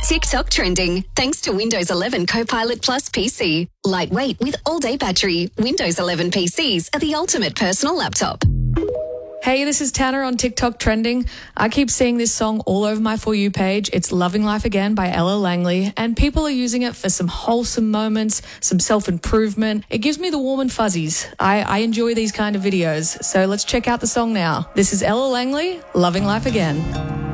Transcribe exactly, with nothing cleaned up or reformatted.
TikTok trending thanks to Windows eleven Copilot Plus P C. Lightweight with all-day battery. Windows eleven P Cs are the ultimate personal laptop. Hey, this is Tanner on TikTok trending. I keep seeing this song all over my For You page. It's Loving Life Again by Ella Langley, and people are using it for some wholesome moments, some self-improvement. It gives me the warm and fuzzies. I, I enjoy these kind of videos. So let's check out the song now. This is Ella Langley, Loving Life Again.